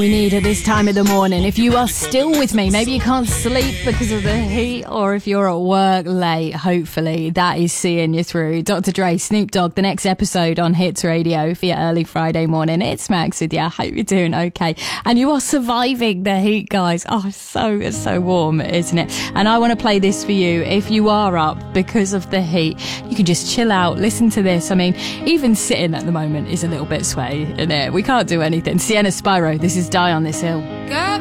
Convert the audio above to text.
We need at this time of the morning. If you are still with me, maybe you can't sleep because of the heat, or if you're at work late, hopefully that is seeing you through. Dr. Dre, Snoop Dogg, the next episode on Hits Radio for your early Friday morning. It's Max with you. I hope you're doing okay. And you are surviving the heat, guys. Oh, it's so warm, isn't it? And I want to play this for you. If you are up because of the heat, you can just chill out, listen to this. I mean, even sitting at the moment is a little bit sweaty, isn't it? We can't do anything. Sienna Spyro, this is Die on This Hill. Girl,